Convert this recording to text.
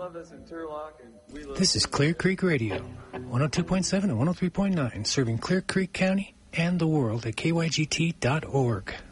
love us in Turlock, and we love. This is Clear Creek Radio, 102.7 and 103.9, serving Clear Creek County and the world at kygt.org.